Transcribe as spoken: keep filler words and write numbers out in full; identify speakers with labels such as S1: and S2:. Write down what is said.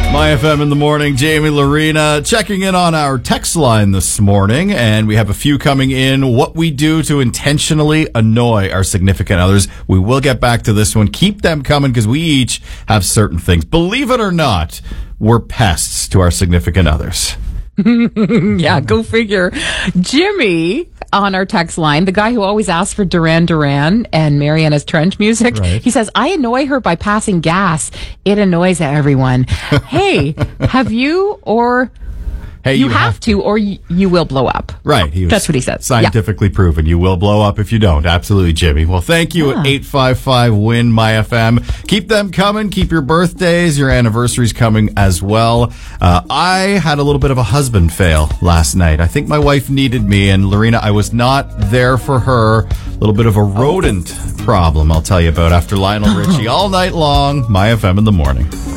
S1: My F M in the morning, Jamie Lorena checking in on our text line this morning, and we have a few coming in. What we do to intentionally annoy our significant others. We will get back to this one. Keep them coming because we each have certain things. Believe it or not, we're pests to our significant others.
S2: Yeah, go figure. Jimmy on our text line, the guy who always asks for Duran Duran and Mariana's Trench music,
S1: right.
S2: He says, I annoy her by passing gas. It annoys everyone. Hey, have you or...
S1: Hey,
S2: you, you have, have to, or you, you will blow up.
S1: Right. He was
S2: That's what he said.
S1: Scientifically
S2: yeah.
S1: proven. You will blow up if you don't. Absolutely, Jimmy. Well, thank you
S2: yeah.
S1: at eight five five win my F M. Keep them coming. Keep your birthdays, your anniversaries coming as well. Uh, I had a little bit of a husband fail last night. I think my wife needed me, and Lorena, I was not there for her. A little bit of a rodent problem I'll tell you about after Lionel Richie all night long. My F M in the morning.